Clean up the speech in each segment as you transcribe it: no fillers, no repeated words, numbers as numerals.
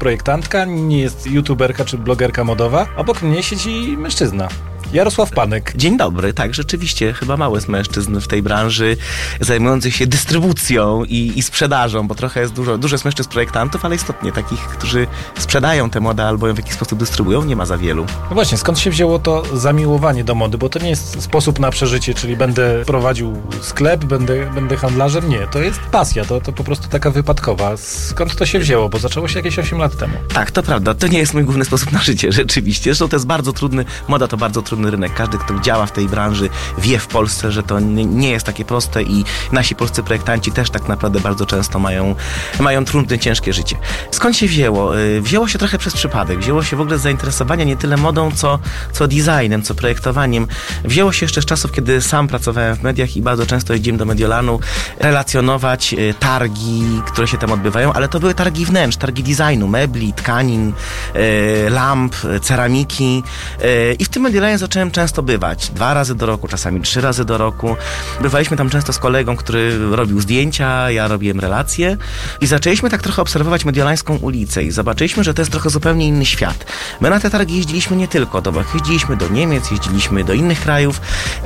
projektantka, nie jest youtuberka czy blogerka modowa. Obok mnie siedzi mężczyzna. Jarosław Panek. Dzień dobry, tak, rzeczywiście, chyba mało jest mężczyzn w tej branży zajmujących się dystrybucją i sprzedażą, bo trochę jest dużo jest mężczyzn projektantów, ale istotnie takich, którzy sprzedają tę modę albo ją w jakiś sposób dystrybuują, nie ma za wielu. No właśnie, skąd się wzięło to zamiłowanie do mody? Bo to nie jest sposób na przeżycie, czyli będę prowadził sklep, będę handlarzem. Nie, to jest pasja, to po prostu taka wypadkowa. Skąd to się wzięło? Bo zaczęło się jakieś 8 lat temu. Tak, to prawda, to nie jest mój główny sposób na życie, rzeczywiście. Zresztą to jest bardzo trudny, moda to bardzo trudny rynek. Każdy, kto działa w tej branży, wie w Polsce, że to nie jest takie proste i nasi polscy projektanci też tak naprawdę bardzo często mają trudne, ciężkie życie. Skąd się wzięło? Wzięło się trochę przez przypadek. Wzięło się w ogóle z zainteresowania nie tyle modą, co designem, co projektowaniem. Wzięło się jeszcze z czasów, kiedy sam pracowałem w mediach i bardzo często jeździłem do Mediolanu relacjonować targi, które się tam odbywają, ale to były targi wnętrz, targi designu, mebli, tkanin, lamp, ceramiki i w tym Mediolanie zacząłem często bywać. 2 razy do roku, czasami 3 razy do roku. Bywaliśmy tam często z kolegą, który robił zdjęcia, ja robiłem relacje i zaczęliśmy tak trochę obserwować mediolańską ulicę i zobaczyliśmy, że to jest trochę zupełnie inny świat. My na te targi jeździliśmy nie tylko do Włoch, jeździliśmy do Niemiec, jeździliśmy do innych krajów,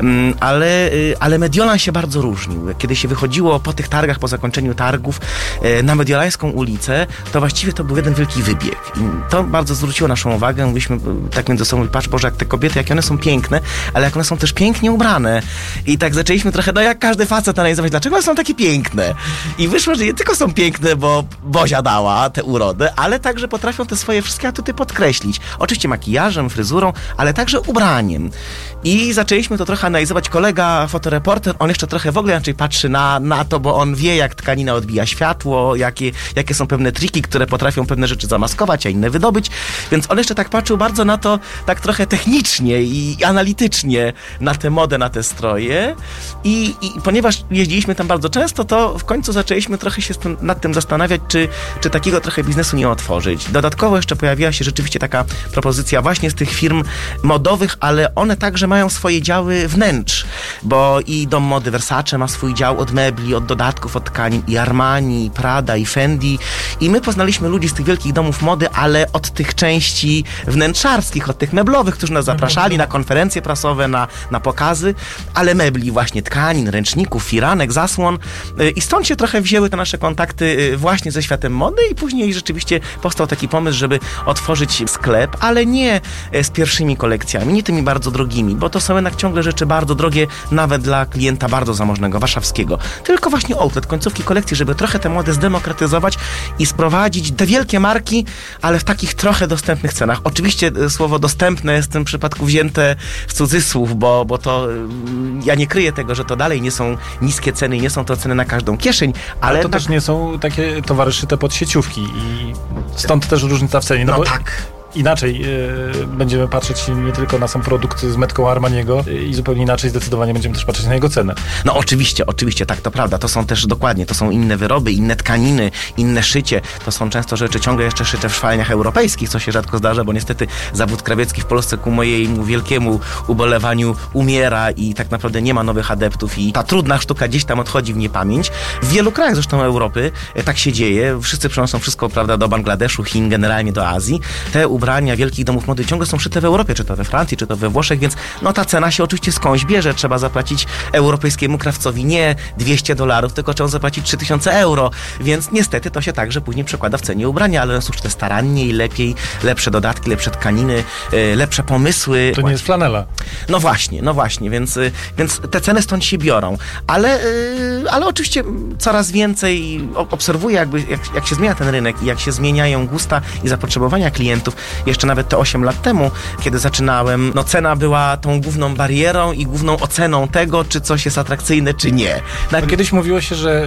ale Mediolan się bardzo różnił. Kiedy się wychodziło po tych targach, po zakończeniu targów na mediolańską ulicę, to właściwie to był jeden wielki wybieg. I to bardzo zwróciło naszą uwagę. Mówiliśmy tak między sobą, patrz Boże, jak te kobiety, jakie one są piękne, ale jak one są też pięknie ubrane. I tak zaczęliśmy trochę, jak każdy facet analizować, dlaczego one są takie piękne. I wyszło, że nie tylko są piękne, bo Bozia dała tę urodę, ale także potrafią te swoje wszystkie atuty podkreślić. Oczywiście makijażem, fryzurą, ale także ubraniem. I zaczęliśmy to trochę analizować. Kolega, fotoreporter, on jeszcze trochę w ogóle inaczej patrzy na to, bo on wie, jak tkanina odbija światło, jakie są pewne triki, które potrafią pewne rzeczy zamaskować, a inne wydobyć. Więc on jeszcze tak patrzył bardzo na to, tak trochę technicznie i analitycznie na tę modę, na te stroje. I ponieważ jeździliśmy tam bardzo często, to w końcu zaczęliśmy trochę się nad tym zastanawiać, czy takiego trochę biznesu nie otworzyć. Dodatkowo jeszcze pojawiła się rzeczywiście taka propozycja właśnie z tych firm modowych, ale one także mają swoje działy wnętrz, bo i Dom Mody Versace ma swój dział od mebli, od dodatków, od tkanin, i Armani, i Prada, i Fendi. I my poznaliśmy ludzi z tych wielkich domów mody, ale od tych części wnętrzarskich, od tych meblowych, którzy nas zapraszali na konferencje prasowe, na pokazy, ale mebli właśnie, tkanin, ręczników, firanek, zasłon. I stąd się trochę wzięły te nasze kontakty właśnie ze światem mody i później rzeczywiście powstał taki pomysł, żeby otworzyć sklep, ale nie z pierwszymi kolekcjami, nie tymi bardzo drogimi, bo to są jednak ciągle rzeczy bardzo drogie, nawet dla klienta bardzo zamożnego, warszawskiego. Tylko właśnie outlet, końcówki kolekcji, żeby trochę tę modę zdemokratyzować i sprowadzić te wielkie marki, ale w takich trochę dostępnych cenach. Oczywiście słowo dostępne jest w tym przypadku wzięte w cudzysłów, bo to ja nie kryję tego, że to dalej nie są niskie ceny i nie są to ceny na każdą kieszeń, ale to też nie są takie towary szyte pod sieciówki i stąd też różnica w cenie. No bo tak. Inaczej będziemy patrzeć nie tylko na sam produkt z metką Armaniego i zupełnie inaczej zdecydowanie będziemy też patrzeć na jego cenę. No oczywiście, tak, to prawda. To są też dokładnie, to są inne wyroby, inne tkaniny, inne szycie. To są często rzeczy ciągle jeszcze szyte w szwalniach europejskich, co się rzadko zdarza, bo niestety zawód krawiecki w Polsce ku mojemu wielkiemu ubolewaniu umiera i tak naprawdę nie ma nowych adeptów i ta trudna sztuka gdzieś tam odchodzi w niepamięć. W wielu krajach zresztą Europy tak się dzieje. Wszyscy przynoszą wszystko, prawda, do Bangladeszu, Chin, generalnie do Azji. Te ubrania wielkich domów mody ciągle są szyte w Europie, czy to we Francji, czy to we Włoszech, więc no ta cena się oczywiście skądś bierze. Trzeba zapłacić europejskiemu krawcowi nie $200, tylko trzeba zapłacić 3000 euro, więc niestety to się także później przekłada w cenie ubrania, ale one są szyte starannie i lepiej, lepsze dodatki, lepsze tkaniny, lepsze pomysły. To nie jest flanela. No właśnie, więc te ceny stąd się biorą, ale oczywiście coraz więcej obserwuję jak się zmienia ten rynek i jak się zmieniają gusta i zapotrzebowania klientów. Jeszcze nawet te 8 lat temu, kiedy zaczynałem, no cena była tą główną barierą i główną oceną tego, czy coś jest atrakcyjne, czy nie. Kiedyś mówiło się, że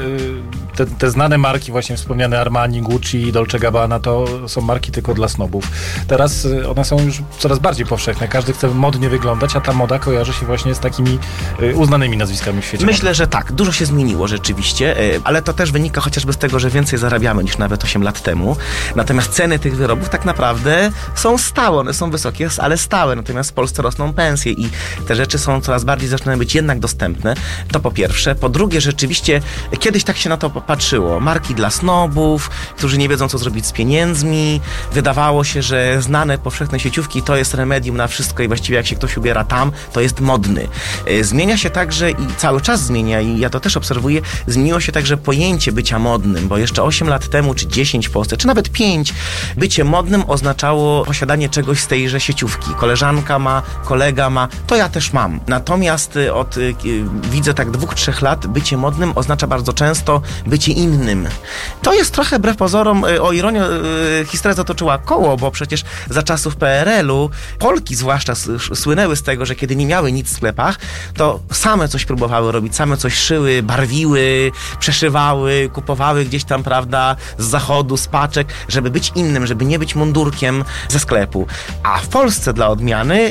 te znane marki, właśnie wspomniane Armani, Gucci, Dolce Gabbana, to są marki tylko dla snobów. Teraz one są już coraz bardziej powszechne. Każdy chce modnie wyglądać, a ta moda kojarzy się właśnie z takimi uznanymi nazwiskami w świecie. Myślę, że tak. Dużo się zmieniło rzeczywiście, ale to też wynika chociażby z tego, że więcej zarabiamy niż nawet 8 lat temu. Natomiast ceny tych wyrobów tak naprawdę są stałe, one są wysokie, ale stałe, natomiast w Polsce rosną pensje i te rzeczy są coraz bardziej zaczynają być jednak dostępne. To po pierwsze. Po drugie, rzeczywiście kiedyś tak się na to patrzyło. Marki dla snobów, którzy nie wiedzą, co zrobić z pieniędzmi. Wydawało się, że znane powszechne sieciówki to jest remedium na wszystko i właściwie jak się ktoś ubiera tam, to jest modny. Zmienia się także i cały czas zmienia i ja to też obserwuję, zmieniło się także pojęcie bycia modnym, bo jeszcze 8 lat temu, czy 10 w Polsce, czy nawet 5, bycie modnym oznaczało posiadanie czegoś z tejże sieciówki. Koleżanka ma, kolega ma, to ja też mam. Natomiast widzę tak 2-3 lat, bycie modnym oznacza bardzo często bycie innym. To jest trochę wbrew pozorom, o ironię, historia zatoczyła koło, bo przecież za czasów PRL-u Polki zwłaszcza słynęły z tego, że kiedy nie miały nic w sklepach, to same coś próbowały robić, same coś szyły, barwiły, przeszywały, kupowały gdzieś tam, prawda, z zachodu, z paczek, żeby być innym, żeby nie być mundurkiem ze sklepu. A w Polsce dla odmiany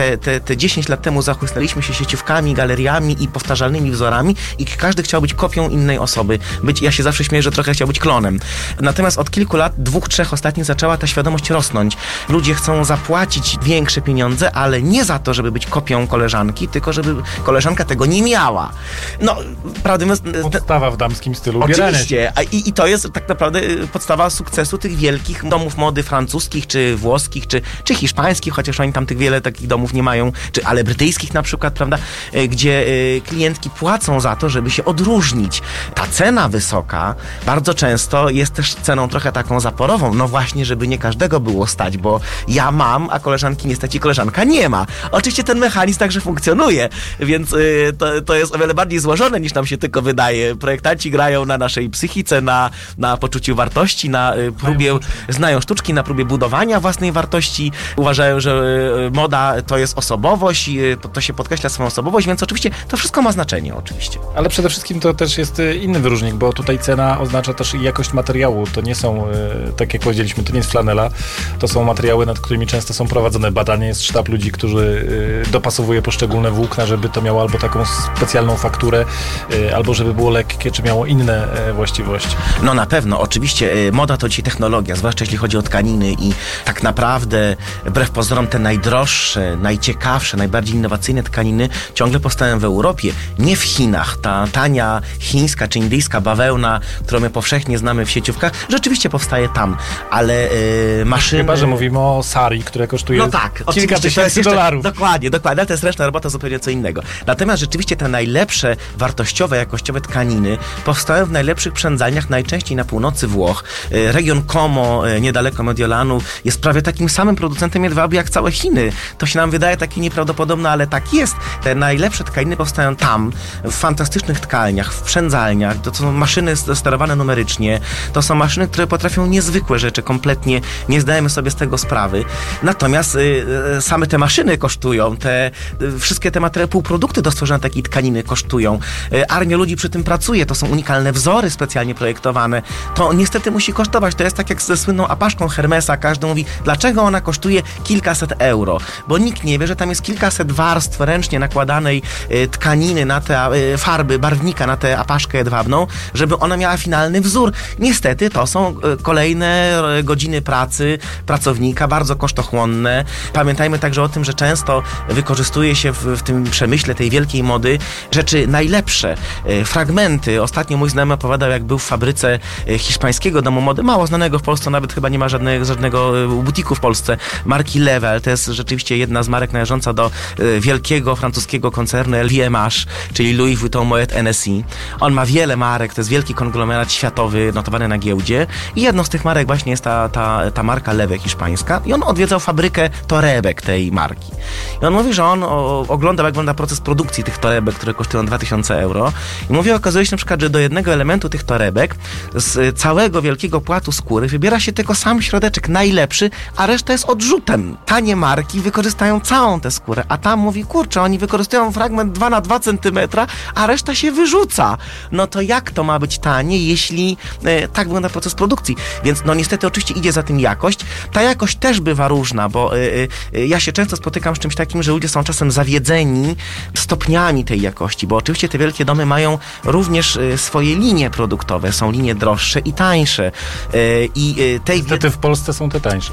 te 10 lat temu zachłysnęliśmy się sieciówkami, galeriami i powtarzalnymi wzorami i każdy chciał być kopią innej osoby. Ja się zawsze śmieję, że trochę chciał być klonem. Natomiast od kilku lat, 2-3 ostatnich zaczęła ta świadomość rosnąć. Ludzie chcą zapłacić większe pieniądze, ale nie za to, żeby być kopią koleżanki, tylko żeby koleżanka tego nie miała. No, prawdę mówiąc... Podstawa w damskim stylu. Oczywiście. I to jest tak naprawdę podstawa sukcesu tych wielkich domów mody francuskich, czy włoskich, czy hiszpańskich, chociaż oni tam tych wiele takich domów nie mają, ale brytyjskich na przykład, prawda, gdzie klientki płacą za to, żeby się odróżnić. Ta cena wysoka bardzo często jest też ceną trochę taką zaporową. No właśnie, żeby nie każdego było stać, bo ja mam, a koleżanki nie stać i koleżanka nie ma. Oczywiście ten mechanizm także funkcjonuje, więc to jest o wiele bardziej złożone niż nam się tylko wydaje. Projektanci grają na naszej psychice, na poczuciu wartości, na próbie, znają sztuczki, na próbie budowania własnej wartości. Uważają, że moda to jest osobowość i to się podkreśla swoją osobowość, więc oczywiście to wszystko ma znaczenie, oczywiście. Ale przede wszystkim to też jest inny wyróżnik, bo tutaj cena oznacza też i jakość materiału. To nie są, tak jak powiedzieliśmy, to nie jest flanela, to są materiały, nad którymi często są prowadzone badania. Jest sztab ludzi, którzy dopasowuje poszczególne włókna, żeby to miało albo taką specjalną fakturę, albo żeby było lekkie, czy miało inne właściwości. No na pewno, oczywiście moda to dzisiaj technologia, zwłaszcza jeśli chodzi o tkaniny i tak naprawdę wbrew pozorom te najdroższe, najciekawsze, najbardziej innowacyjne tkaniny ciągle powstają w Europie, nie w Chinach. Ta tania chińska czy indyjska bawełna, którą my powszechnie znamy w sieciówkach, rzeczywiście powstaje tam, ale maszyny... Chyba, że mówimy o sari, które kosztuje kilka tysięcy dolarów. Dokładnie, ale to jest reszta robota zupełnie co innego. Natomiast rzeczywiście te najlepsze, wartościowe, jakościowe tkaniny powstają w najlepszych przędzalniach, najczęściej na północy Włoch. Region Como, niedaleko Mediolanu, jest prawie takim samym producentem jedwabiu jak całe Chiny. To się nam wydaje takie nieprawdopodobne, ale tak jest. Te najlepsze tkaniny powstają tam, w fantastycznych tkalniach, w przędzalniach. To są maszyny sterowane numerycznie. To są maszyny, które potrafią niezwykłe rzeczy, kompletnie nie zdajemy sobie z tego sprawy. Natomiast same te maszyny kosztują, wszystkie te materiały, półprodukty do stworzenia takiej tkaniny kosztują. Armia ludzi przy tym pracuje, to są unikalne wzory specjalnie projektowane. To niestety musi kosztować. To jest tak jak ze słynną apaszką Hermesa. Każdy mówi, dlaczego ona kosztuje kilkaset euro. Bo nikt nie wie, że tam jest kilkaset warstw ręcznie nakładanej tkaniny na te farby, barwnika na tę apaszkę jedwabną, żeby ona miała finalny wzór. Niestety to są kolejne godziny pracy pracownika, bardzo kosztochłonne. Pamiętajmy także o tym, że często wykorzystuje się w tym przemyśle tej wielkiej mody rzeczy najlepsze, fragmenty. Ostatnio mój znajomy opowiadał, jak był w fabryce hiszpańskiego domu mody, mało znanego w Polsce, nawet chyba nie ma żadnego butiku w Polsce, marki Level. To jest rzeczywiście jedna z marek należąca do wielkiego francuskiego koncernu LVMH, czyli Louis Vuitton Moet Hennessy. On ma wiele marek, to jest wielki konglomerat światowy, notowany na giełdzie i jedną z tych marek właśnie jest ta marka Lewe hiszpańska i on odwiedzał fabrykę torebek tej marki. I on mówi, że on oglądał, jak wygląda proces produkcji tych torebek, które kosztują 2000 euro i mówi, okazuje się na przykład, że do jednego elementu tych torebek z całego wielkiego płatu skóry wybiera się tylko sam środeczek najlepszy, a reszta jest odrzutem. Tanie marki wykorzystają całą tę skórę, a tam mówi, kurczę, oni wykorzystują fragment 2 na 2 cm, a reszta się wyrzuca. No to jak to ma być tanie, jeśli tak wygląda proces produkcji? Więc no niestety oczywiście idzie za tym jakość. Ta jakość też bywa różna, bo ja się często spotykam z czymś takim, że ludzie są czasem zawiedzeni stopniami tej jakości, bo oczywiście te wielkie domy mają również swoje linie produktowe. Są linie droższe i tańsze. Niestety w Polsce są te tańsze.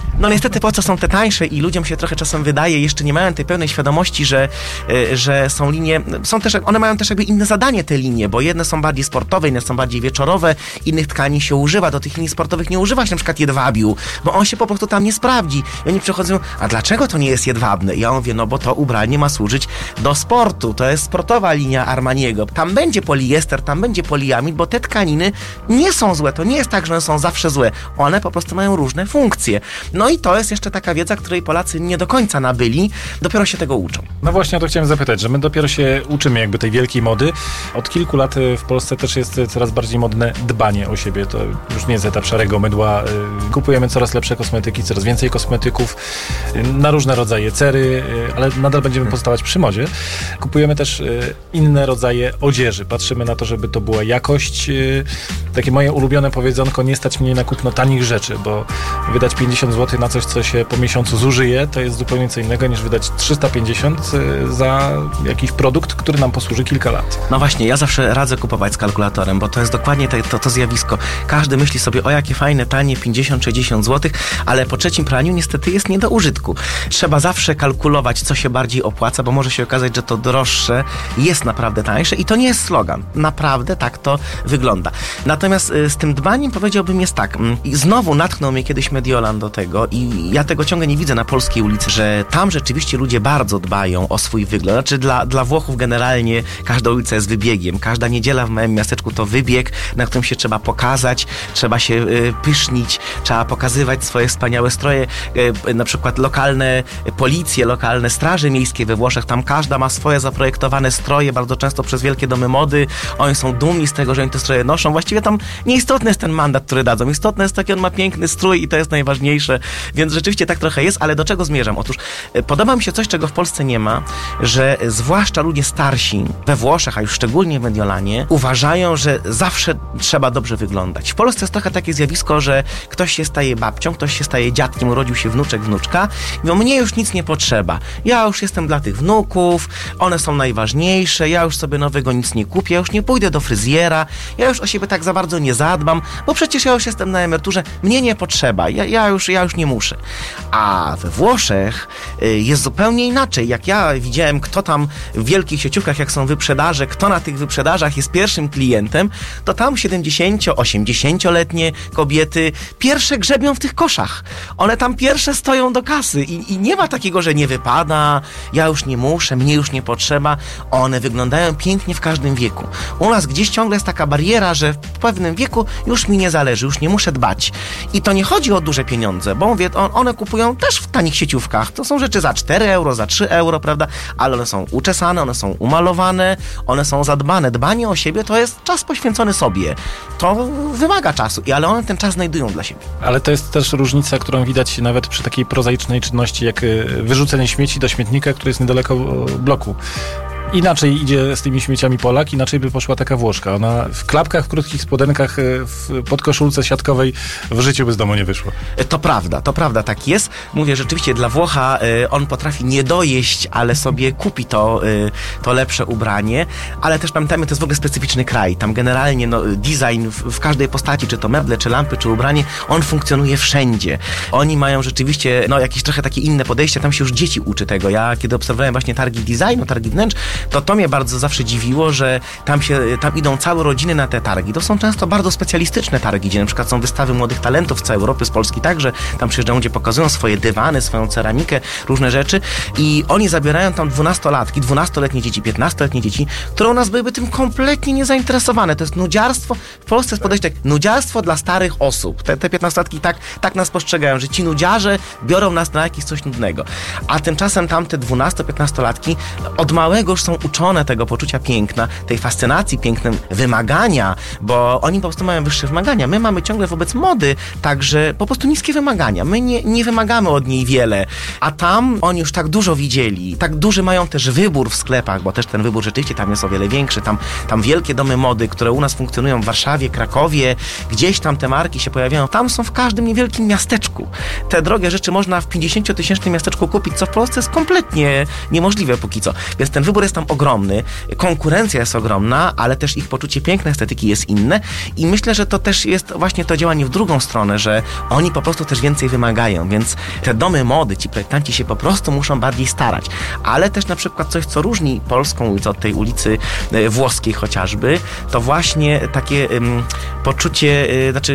No niestety po co są te tańsze i ludziom się trochę czasem wydaje, jeszcze nie mają tej pełnej świadomości, że są linie, one mają też jakby inne zadanie te linie, bo jedne są bardziej sportowe, inne są bardziej wieczorowe, innych tkanin się używa, do tych linii sportowych nie używa się na przykład jedwabiu, bo on się po prostu tam nie sprawdzi. I oni przychodzą, a dlaczego to nie jest jedwabne? I ja mówię, no bo to ubranie ma służyć do sportu, to jest sportowa linia Armaniego. Tam będzie poliester, tam będzie poliamid, bo te tkaniny nie są złe, to nie jest tak, że one są zawsze złe. One po prostu mają różne funkcje. No i to jest jeszcze taka wiedza, której Polacy nie do końca nabyli, dopiero się tego uczą. No właśnie o to chciałem zapytać, że my dopiero się uczymy jakby tej wielkiej mody. Od kilku lat w Polsce też jest coraz bardziej modne dbanie o siebie. To już nie jest etap szarego mydła. Kupujemy coraz lepsze kosmetyki, coraz więcej kosmetyków na różne rodzaje cery, ale nadal będziemy pozostawać przy modzie. Kupujemy też inne rodzaje odzieży. Patrzymy na to, żeby to była jakość. Takie moje ulubione powiedzonko, nie stać mnie na kupno tanich rzeczy, bo wydać 50 zł na coś, co się po miesiącu zużyje, to jest zupełnie co innego niż wydać 350 za jakiś produkt, który nam posłuży kilka lat. No właśnie, ja zawsze radzę kupować z kalkulatorem, bo to jest dokładnie to zjawisko. Każdy myśli sobie, o jakie fajne, tanie, 50-60 zł, ale po trzecim praniu niestety jest nie do użytku. Trzeba zawsze kalkulować, co się bardziej opłaca, bo może się okazać, że to droższe jest naprawdę tańsze i to nie jest slogan. Naprawdę tak to wygląda. Natomiast z tym dbaniem powiedziałbym jest tak. I znowu natchnął mnie kiedyś Mediolan do tego i ja tego ciągle nie widzę na polskiej ulicy, że tam rzeczywiście ludzie bardzo dbają o swój wygląd. Znaczy dla Włochów generalnie każda ulica jest wybiegiem. Każda niedziela w małym miasteczku to wybieg, na którym się trzeba pokazać, trzeba się pysznić, trzeba pokazywać swoje wspaniałe stroje. Na przykład lokalne policje, lokalne straże miejskie we Włoszech, tam każda ma swoje zaprojektowane stroje, bardzo często przez wielkie domy mody. Oni są dumni z tego, że oni te stroje noszą. Właściwie tam nieistotny jest ten mandat, który dadzą. Istotne jest taki, on ma piękny strój i to jest najważniejsze. Więc rzeczywiście tak trochę jest, ale do czego zmierzam? Otóż podoba mi się coś, czego w Polsce nie ma, że zwłaszcza ludzie starsi we Włoszech, a już szczególnie w Mediolanie, uważają, że zawsze trzeba dobrze wyglądać. W Polsce jest trochę takie zjawisko, że ktoś się staje babcią, ktoś się staje dziadkiem, urodził się wnuczek, wnuczka i mówią, mnie już nic nie potrzeba. Ja już jestem dla tych wnuków, one są najważniejsze, ja już sobie nowego nic nie kupię, ja już nie pójdę do fryzjera, ja już o siebie tak za bardzo nie zadbam, bo przecież ja już jestem na emeryturze, mnie nie potrzeba, ja już nie muszę. A we Włoszech jest zupełnie inaczej. Jak ja widziałem, kto tam w wielkich sieciówkach, jak są wyprzedaże, kto na tych wyprzedażach jest pierwszym klientem, to tam 70-80-letnie kobiety pierwsze grzebią w tych koszach. One tam pierwsze stoją do kasy i nie ma takiego, że nie wypada, ja już nie muszę, mnie już nie potrzeba. One wyglądają pięknie w każdym wieku. U nas gdzieś ciągle jest taka bariera, że w pewnym wieku już mi nie zależy, już nie muszę dbać. I to nie chodzi o duże pieniądze, bo mówię, one kupują też w tanich sieciówkach. To są rzeczy za 4 euro, za 3 euro, prawda? Ale one są uczesane, one są umalowane, one są zadbane. Dbanie o siebie to jest czas poświęcony sobie. To wymaga czasu, ale one ten czas znajdują dla siebie. Ale to jest też różnica, którą widać nawet przy takiej prozaicznej czynności, jak wyrzucenie śmieci do śmietnika, który jest niedaleko bloku. Inaczej idzie z tymi śmieciami Polak, inaczej by poszła taka Włoszka. Ona w klapkach, w krótkich spodenkach, w podkoszulce siatkowej w życiu by z domu nie wyszła. To prawda, tak jest. Mówię, rzeczywiście dla Włocha on potrafi nie dojeść, ale sobie kupi to lepsze ubranie, ale też pamiętajmy, to jest w ogóle specyficzny kraj. Tam generalnie design w każdej postaci, czy to meble, czy lampy, czy ubranie, on funkcjonuje wszędzie. Oni mają rzeczywiście jakieś trochę takie inne podejście, tam się już dzieci uczy tego. Ja kiedy obserwowałem właśnie targi designu, targi wnętrz, to mnie bardzo zawsze dziwiło, że tam idą całe rodziny na te targi. To są często bardzo specjalistyczne targi, gdzie na przykład są wystawy młodych talentów z całej Europy, z Polski także. Tam przyjeżdżają, gdzie pokazują swoje dywany, swoją ceramikę, różne rzeczy i oni zabierają tam 12-latki, 12-letnie dzieci, 15-letnie dzieci, które u nas byłyby tym kompletnie niezainteresowane. To jest nudziarstwo. W Polsce jest podejście tak, nudziarstwo dla starych osób. Te 15-latki tak nas postrzegają, że ci nudziarze biorą nas na jakieś coś nudnego. A tymczasem tamte 12-15-latki od małego już są uczone tego poczucia piękna, tej fascynacji pięknem, wymagania, bo oni po prostu mają wyższe wymagania. My mamy ciągle wobec mody także po prostu niskie wymagania. My nie wymagamy od niej wiele, a tam oni już tak dużo widzieli, tak duży mają też wybór w sklepach, bo też ten wybór rzeczywiście tam jest o wiele większy. Tam wielkie domy mody, które u nas funkcjonują w Warszawie, Krakowie, gdzieś tam te marki się pojawiają, tam są w każdym niewielkim miasteczku. Te drogie rzeczy można w 50-tysięcznym miasteczku kupić, co w Polsce jest kompletnie niemożliwe póki co. Więc ten wybór jest tam tam ogromny, konkurencja jest ogromna, ale też ich poczucie piękna, estetyki jest inne i myślę, że to też jest właśnie to działanie w drugą stronę, że oni po prostu też więcej wymagają, więc te domy mody, ci projektanci się po prostu muszą bardziej starać, ale też na przykład coś, co różni polską ulicę od tej ulicy włoskiej chociażby, to właśnie takie poczucie,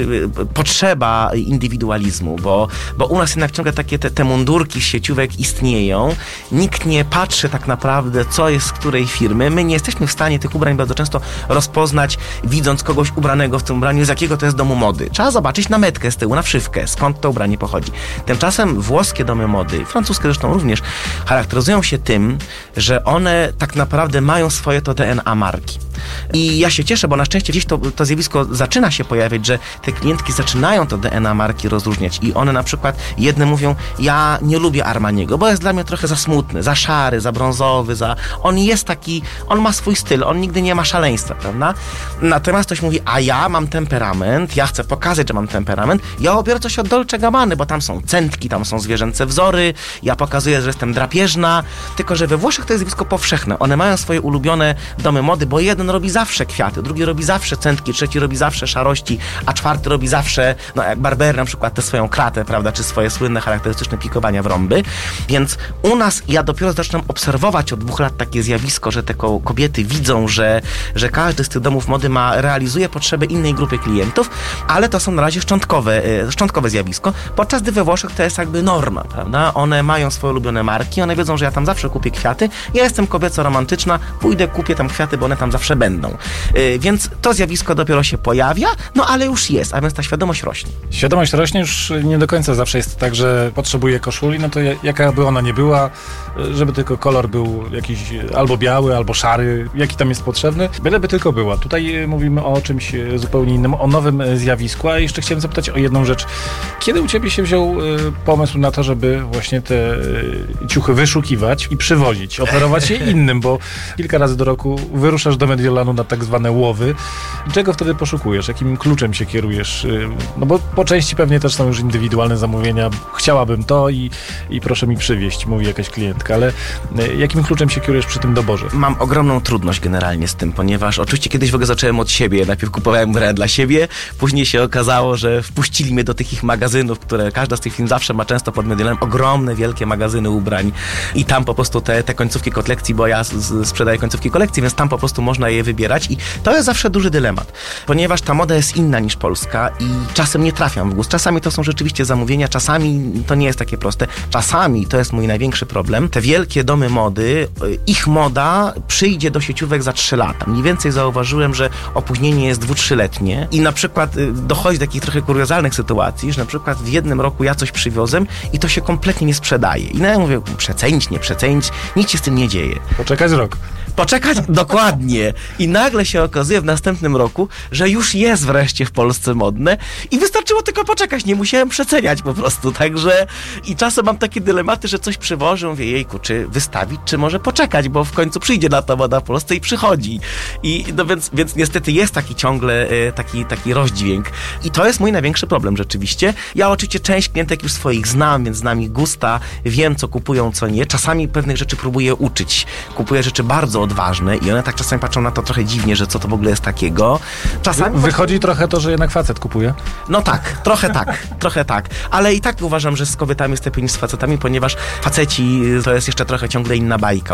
potrzeba indywidualizmu, bo u nas jednak ciągle takie te mundurki z sieciówek istnieją. Nikt nie patrzy tak naprawdę, co jest z której firmy. My nie jesteśmy w stanie tych ubrań bardzo często rozpoznać, widząc kogoś ubranego w tym ubraniu, z jakiego to jest domu mody. Trzeba zobaczyć na metkę z tyłu, na wszywkę, skąd to ubranie pochodzi. Tymczasem włoskie domy mody, francuskie zresztą również, charakteryzują się tym, że one tak naprawdę mają swoje to DNA marki. I ja się cieszę, bo na szczęście gdzieś to zjawisko zaczyna się pojawiać, że te klientki zaczynają to DNA marki rozróżniać i one na przykład jedne mówią, ja nie lubię Armaniego, bo jest dla mnie trochę za smutny, za szary, za brązowy, on jest taki, on ma swój styl, on nigdy nie ma szaleństwa, prawda? Natomiast ktoś mówi, a ja mam temperament, ja chcę pokazać, że mam temperament, ja obiorę coś od Dolce Gabbany, bo tam są centki, tam są zwierzęce wzory, ja pokazuję, że jestem drapieżna, tylko że we Włoszech to jest zjawisko powszechne, one mają swoje ulubione domy mody, bo jeden robi zawsze kwiaty, drugi robi zawsze centki, trzeci robi zawsze szarości, a czwarty robi zawsze, no jak Barber na przykład tę swoją kratę, prawda, czy swoje słynne charakterystyczne pikowania w rąby, więc u nas ja dopiero zaczynam obserwować od 2 lat takie zjawisko, że te kobiety widzą, że każdy z tych domów mody realizuje potrzeby innej grupy klientów, ale to są na razie szczątkowe zjawisko, podczas gdy we Włoszech to jest jakby norma, prawda, one mają swoje ulubione marki, one wiedzą, że ja tam zawsze kupię kwiaty, ja jestem kobieco romantyczna, pójdę, kupię tam kwiaty, bo one tam zawsze będą. Więc to zjawisko dopiero się pojawia, no ale już jest, a więc ta świadomość rośnie. Świadomość rośnie, już nie do końca zawsze jest tak, że potrzebuję koszuli, no to jaka by ona nie była, żeby tylko kolor był jakiś albo biały, albo szary, jaki tam jest potrzebny, byleby tylko była. Tutaj mówimy o czymś zupełnie innym, o nowym zjawisku, a jeszcze chciałem zapytać o jedną rzecz. Kiedy u ciebie się wziął pomysł na to, żeby właśnie te ciuchy wyszukiwać i przywozić, oferować je innym, bo kilka razy do roku wyruszasz do Mediolanu na tak zwane łowy. Czego wtedy poszukujesz? Jakim kluczem się kierujesz? No bo po części pewnie też są już indywidualne zamówienia. Chciałabym to i proszę mi przywieźć, mówi jakaś klientka, ale jakim kluczem się kierujesz przy tym doborze? Mam ogromną trudność generalnie z tym, ponieważ oczywiście kiedyś w ogóle zacząłem od siebie. Najpierw kupowałem ubrania dla siebie, później się okazało, że wpuścili mnie do tych ich magazynów, które każda z tych firm zawsze ma często pod Mediolanem ogromne, wielkie magazyny ubrań i tam po prostu te końcówki kolekcji, bo ja sprzedaję końcówki kolekcji, więc tam po prostu można je wybierać i to jest zawsze duży dylemat, ponieważ ta moda jest inna niż polska i czasem nie trafiam w gust. Czasami to są rzeczywiście zamówienia, czasami to nie jest takie proste. Czasami to jest mój największy problem. Te wielkie domy mody, ich moda przyjdzie do sieciówek za 3 lata. Mniej więcej zauważyłem, że opóźnienie jest 2-3-letnie i na przykład dochodzi do takich trochę kuriozalnych sytuacji, że na przykład w jednym roku ja coś przywiozłem i to się kompletnie nie sprzedaje. I ja mówię, przecenić, nie przecenić, nic się z tym nie dzieje. Poczekać rok. Poczekać dokładnie. I nagle się okazuje w następnym roku, że już jest wreszcie w Polsce modne i wystarczyło tylko poczekać, nie musiałem przeceniać po prostu, także i czasem mam takie dylematy, że coś przywożę, mówię, jejku, czy wystawić, czy może poczekać, bo w końcu przyjdzie na to moda w Polsce i przychodzi. I no więc niestety jest taki ciągle taki rozdźwięk i to jest mój największy problem rzeczywiście. Ja oczywiście część klientek już swoich znam, więc znam ich gusta, wiem co kupują, co nie. Czasami pewnych rzeczy próbuję uczyć. Kupuję rzeczy bardzo odważne i one tak czasami patrzą na to trochę dziwnie, że co to w ogóle jest takiego. Czasami wychodzi trochę to, że jednak facet kupuje? No tak, trochę tak. Ale i tak uważam, że z kobietami jest lepiej niż z facetami, ponieważ faceci to jest jeszcze trochę ciągle inna bajka.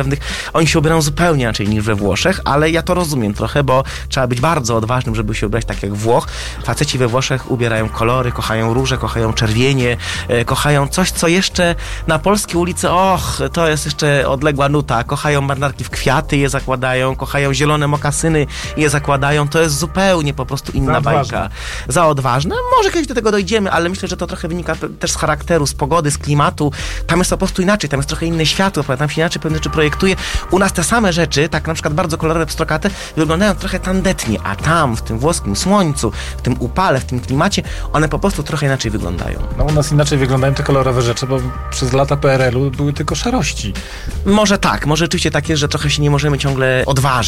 Oni się ubierają zupełnie inaczej niż we Włoszech, ale ja to rozumiem trochę, bo trzeba być bardzo odważnym, żeby się ubrać tak jak Włoch. Faceci we Włoszech ubierają kolory, kochają róże, kochają czerwienie, kochają coś, co jeszcze na polskiej ulicy, to jest jeszcze odległa nuta. Kochają marynarki w kwiaty, je zakładają, kochają zielone mokasyny, je zakładają. To jest zupełnie po prostu inna bajka. Za odważne. Może kiedyś do tego dojdziemy, ale myślę, że to trochę wynika też z charakteru, z pogody, z klimatu. Tam jest po prostu inaczej, tam jest trochę inne światło, tam się inaczej pewne rzeczy projektuje. U nas te same rzeczy, tak na przykład bardzo kolorowe, pstrokate, wyglądają trochę tandetnie, a tam, w tym włoskim słońcu, w tym upale, w tym klimacie, one po prostu trochę inaczej wyglądają. No u nas inaczej wyglądają te kolorowe rzeczy, bo przez lata PRL-u były tylko szarości. Może tak, może rzeczywiście tak jest, że trochę się nie możemy ciągle odważyć.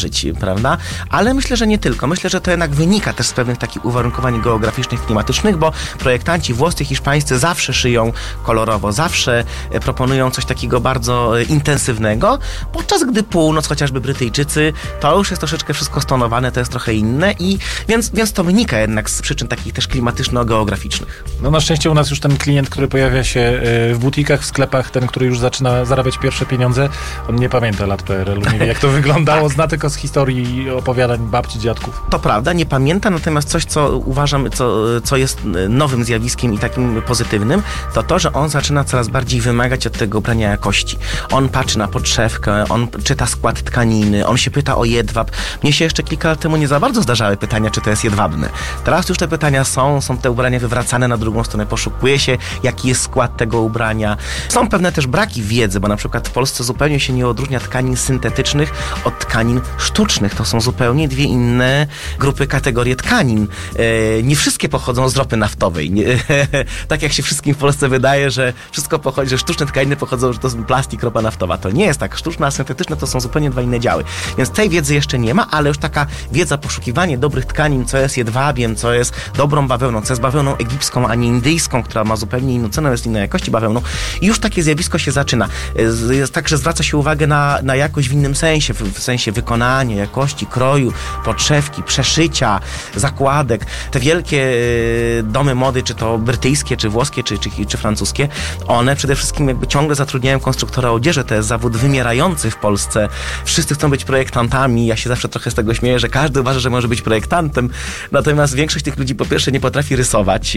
zobaczyć, prawda? Ale myślę, że nie tylko. Myślę, że to jednak wynika też z pewnych takich uwarunkowań geograficznych, klimatycznych, bo projektanci włoscy, hiszpańscy zawsze szyją kolorowo, zawsze proponują coś takiego bardzo intensywnego, podczas gdy północ, chociażby Brytyjczycy, to już jest troszeczkę wszystko stonowane, to jest trochę inne i więc to wynika jednak z przyczyn takich też klimatyczno-geograficznych. No na szczęście u nas już ten klient, który pojawia się w butikach, w sklepach, ten, który już zaczyna zarabiać pierwsze pieniądze, on nie pamięta lat PRL-u, nie wie jak to wyglądało, zna tylko z historii opowiadań babci, dziadków. To prawda, nie pamięta, natomiast coś, co uważam, co jest nowym zjawiskiem i takim pozytywnym, to, że on zaczyna coraz bardziej wymagać od tego ubrania jakości. On patrzy na podszewkę, on czyta skład tkaniny, on się pyta o jedwab. Mnie się jeszcze kilka lat temu nie za bardzo zdarzały pytania, czy to jest jedwabne. Teraz już te pytania są te ubrania wywracane na drugą stronę, poszukuje się, jaki jest skład tego ubrania. Są pewne też braki wiedzy, bo na przykład w Polsce zupełnie się nie odróżnia tkanin syntetycznych od tkanin sztucznych. To są zupełnie dwie inne grupy, kategorie tkanin. Nie wszystkie pochodzą z ropy naftowej. Tak jak się wszystkim w Polsce wydaje, że wszystko pochodzi, że sztuczne tkaniny pochodzą, że to jest plastik, ropa naftowa. To nie jest tak. Sztuczne, a syntetyczne to są zupełnie dwa inne działy. Więc tej wiedzy jeszcze nie ma, ale już taka wiedza, poszukiwanie dobrych tkanin, co jest jedwabiem, co jest dobrą bawełną, co jest bawełną egipską, a nie indyjską, która ma zupełnie inną cenę, jest innej jakości bawełną. I już takie zjawisko się zaczyna. Jest tak, że zwraca się uwagę na jakość w innym sensie, w sensie wykonania, jakości, kroju, podszewki, przeszycia, zakładek. Te wielkie domy mody, czy to brytyjskie, czy włoskie, czy francuskie, one przede wszystkim jakby ciągle zatrudniają konstruktora odzieży. To jest zawód wymierający w Polsce. Wszyscy chcą być projektantami. Ja się zawsze trochę z tego śmieję, że każdy uważa, że może być projektantem. Natomiast większość tych ludzi po pierwsze nie potrafi rysować,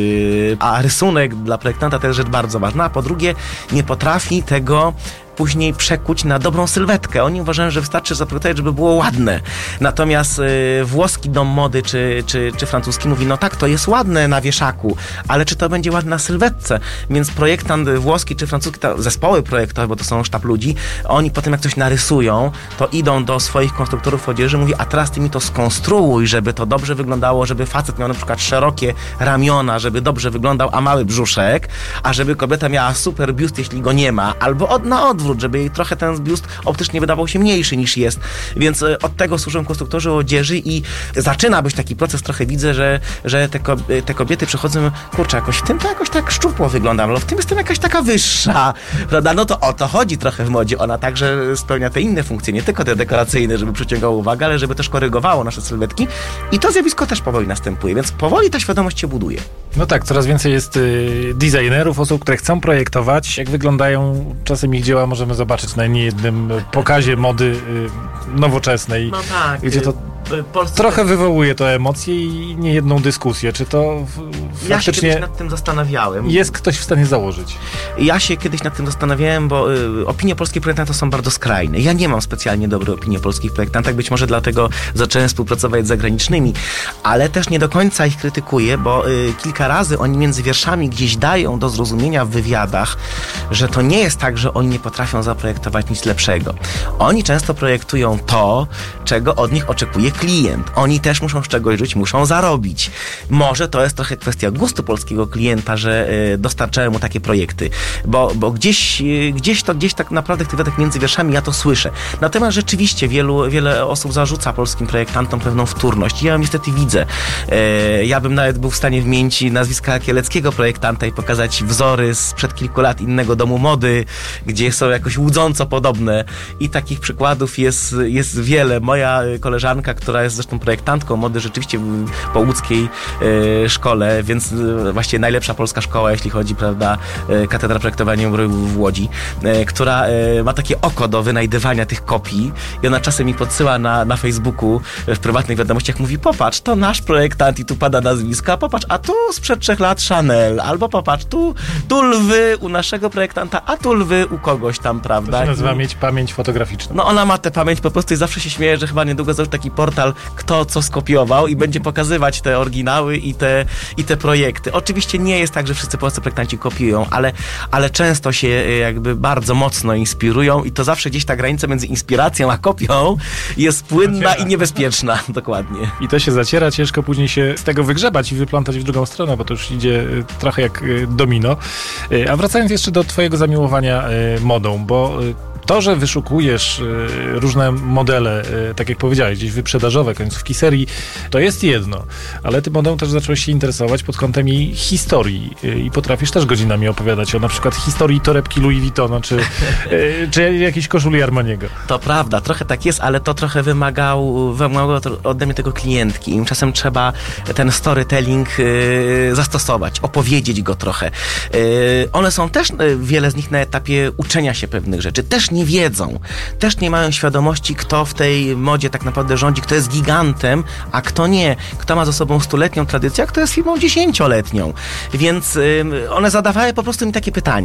a rysunek dla projektanta to jest rzecz bardzo ważna, a po drugie nie potrafi tego później przekuć na dobrą sylwetkę. Oni uważają, że wystarczy zaprojektować, żeby było ładne. Natomiast włoski dom mody czy francuski mówi, no tak, to jest ładne na wieszaku, ale czy to będzie ładne na sylwetce? Więc projektant włoski czy francuski, zespoły projektowe, bo to są sztab ludzi, oni potem jak coś narysują, to idą do swoich konstruktorów odzieży, mówi, a teraz ty mi to skonstruuj, żeby to dobrze wyglądało, żeby facet miał na przykład szerokie ramiona, żeby dobrze wyglądał, a mały brzuszek, a żeby kobieta miała super biust, jeśli go nie ma, albo na odwrót, żeby jej trochę ten biust optycznie wydawał się mniejszy niż jest. Więc od tego służą konstruktorzy odzieży i zaczyna być taki proces, trochę widzę, że te kobiety przychodzą, kurczę, jakoś w tym to jakoś tak szczupło wyglądam, ale w tym jestem jakaś taka wyższa, prawda? No to o to chodzi trochę w modzie. Ona także spełnia te inne funkcje, nie tylko te dekoracyjne, żeby przyciągało uwagę, ale żeby też korygowało nasze sylwetki i to zjawisko też powoli następuje, więc powoli ta świadomość się buduje. No tak, coraz więcej jest designerów, osób, które chcą projektować. Jak wyglądają czasem ich dzieła, możemy zobaczyć na niejednym pokazie mody nowoczesnej. No tak. Gdzie to trochę wywołuje to emocje i niejedną dyskusję. Czy to ja się faktycznie kiedyś nad tym zastanawiałem. Jest ktoś w stanie założyć? Ja się kiedyś nad tym zastanawiałem, bo opinie polskich projektantów są bardzo skrajne. Ja nie mam specjalnie dobrej opinii o polskich projektantach, być może dlatego zacząłem współpracować z zagranicznymi, ale też nie do końca ich krytykuję, bo kilka razy oni między wierszami gdzieś dają do zrozumienia w wywiadach, że to nie jest tak, że oni nie potrafią zaprojektować nic lepszego. Oni często projektują to, czego od nich oczekuje klient. Oni też muszą z czegoś żyć, muszą zarobić. Może to jest trochę kwestia gustu polskiego klienta, że dostarczają mu takie projekty, bo gdzieś tak naprawdę w tych wywiadach między wierszami ja to słyszę. Natomiast rzeczywiście wiele osób zarzuca polskim projektantom pewną wtórność. Ja ją niestety widzę. Ja bym nawet był w stanie wymienić nazwiska kieleckiego projektanta i pokazać wzory sprzed kilku lat innego domu mody, gdzie są jakoś łudząco podobne i takich przykładów jest wiele. Moja koleżanka, która jest zresztą projektantką mody rzeczywiście po łódzkiej szkole, więc właściwie najlepsza polska szkoła, jeśli chodzi, prawda, Katedra Projektowania w Łodzi, która ma takie oko do wynajdywania tych kopii i ona czasem mi podsyła na Facebooku w prywatnych wiadomościach, mówi, popatrz, to nasz projektant i tu pada nazwiska, popatrz, a tu sprzed 3 lat Chanel, albo popatrz, tu lwy u naszego projektanta, a tu lwy u kogoś tam, prawda? To się nazywa mieć pamięć fotograficzną. No ona ma tę pamięć po prostu i zawsze się śmieje, że chyba niedługo założy taki portal, kto co skopiował i będzie pokazywać te oryginały i te projekty. Oczywiście nie jest tak, że wszyscy polscy projektanci kopiują, ale często się jakby bardzo mocno inspirują i to zawsze gdzieś ta granica między inspiracją a kopią jest płynna i niebezpieczna. Dokładnie. I to się zaciera, ciężko później się z tego wygrzebać i wyplątać w drugą stronę, bo to już idzie trochę jak domino. A wracając jeszcze do twojego zamiłowania modą, bo To, że wyszukujesz różne modele, tak jak powiedziałeś, gdzieś wyprzedażowe, końcówki serii, to jest jedno. Ale ty modą też zacząłeś się interesować pod kątem i historii. I potrafisz też godzinami opowiadać o na przykład historii torebki Louis Vuittona, czy jakiejś koszuli Armaniego. To prawda, trochę tak jest, ale to trochę wymagało ode mnie tego klientki. I czasem trzeba ten storytelling zastosować, opowiedzieć go trochę. One są też, wiele z nich na etapie uczenia się pewnych rzeczy. Też nie wiedzą, też nie mają świadomości, kto w tej modzie tak naprawdę rządzi, kto jest gigantem, a kto nie. Kto ma za sobą 100-letnią tradycję, a kto jest firmą 10-letnią. Więc one zadawały po prostu mi takie pytanie.